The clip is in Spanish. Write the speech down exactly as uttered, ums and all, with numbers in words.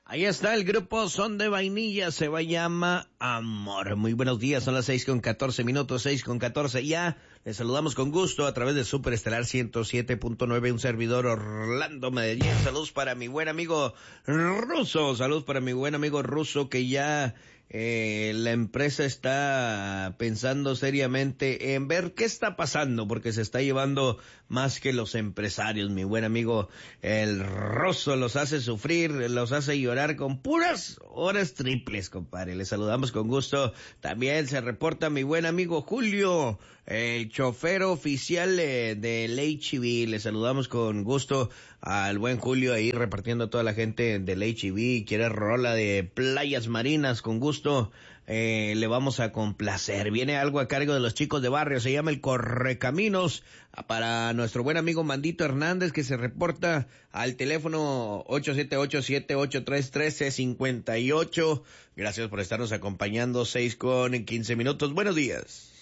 Ahí está el grupo Son de Vainilla, se va, llama Amor. Muy buenos días, son las seis con catorce minutos, seis con catorce ya. Les saludamos con gusto a través de Super Estelar ciento siete punto nueve, un servidor Orlando Medellín. Saludos para mi buen amigo Ruso, saludos para mi buen amigo Ruso, que ya eh, la empresa está pensando seriamente en ver qué está pasando, porque se está llevando más que los empresarios. Mi buen amigo el Ruso los hace sufrir, los hace llorar con puras horas triples, compadre. Les saludamos con gusto. También se reporta mi buen amigo Julio, el chofer oficial eh, del H E B. Le saludamos con gusto al buen Julio ahí repartiendo a toda la gente del H E B. Quiere rola de Playas Marinas, con gusto eh, le vamos a complacer. Viene algo a cargo de los chicos de barrio, se llama el Correcaminos, para nuestro buen amigo Mandito Hernández, que se reporta al teléfono ocho siete ocho, siete ocho tres, uno tres cinco ocho. Gracias por estarnos acompañando, seis con quince minutos. Buenos días.